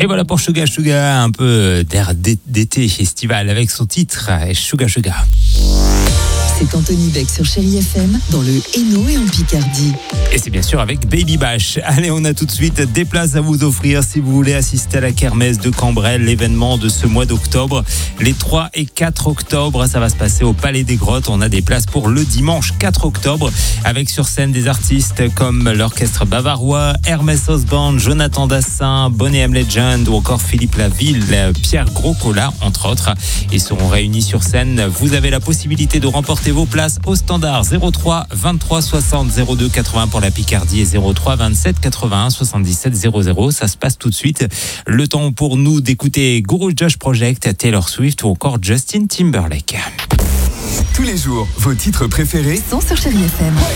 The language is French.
Et voilà pour Suga Suga, un peu d'air d'été estival avec son titre Suga Suga. C'est Anthony Beck sur Chérie FM dans le Hainaut et en Picardie. Et c'est bien sûr avec Baby Bash. Allez, on a tout de suite des places à vous offrir si vous voulez assister à la kermesse de Cambrai, l'événement de ce mois d'octobre. Les 3 et 4 octobre, ça va se passer au Palais des Grottes. On a des places pour le dimanche 4 octobre avec sur scène des artistes comme l'Orchestre Bavarois, Hermès Osborne, Jonathan Dassin, Boney M. Legend ou encore Philippe Laville, Pierre Groscola, entre autres. Ils seront réunis sur scène. Vous avez la possibilité de remporter vos places au standard 03 23 60 02 80 pour la Picardie et 03 27 81 77 00. Ça se passe tout de suite. Le temps pour nous d'écouter Guru Josh Project, Taylor Swift ou encore Justin Timberlake. Tous les jours, vos titres préférés Sont sur Chérie FM.